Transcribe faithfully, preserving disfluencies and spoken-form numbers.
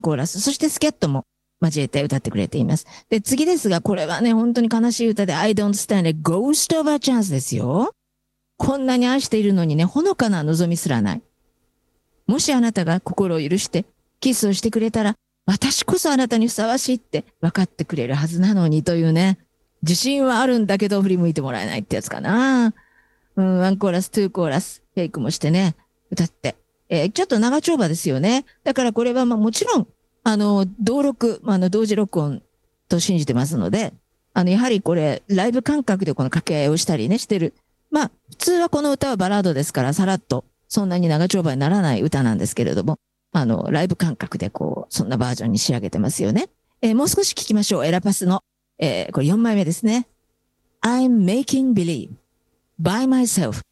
コーラス、そしてスキャットも交えて歌ってくれています。で、次ですが、これはね、本当に悲しい歌で、I don't stand a ghost of a chance ですよ。こんなに愛しているのにね、ほのかな望みすらない。もしあなたが心を許してキスをしてくれたら、私こそあなたにふさわしいって分かってくれるはずなのにというね、自信はあるんだけど振り向いてもらえないってやつかな。うん、ワンコーラス、ツーコーラス、フェイクもしてね、歌って。えーちょっと長丁場ですよね。だからこれはまあもちろん、あの、同録、あの、同時録音と信じてますので、あの、やはりこれ、ライブ感覚でこの掛け合いをしたりね、してる。まあ、普通はこの歌はバラードですから、さらっと、そんなに長丁場にならない歌なんですけれども、あの、ライブ感覚でこう、そんなバージョンに仕上げてますよね。えーもう少し聞きましょう。エラパスの、えーこれよんまいめですね。I'm making believe by myself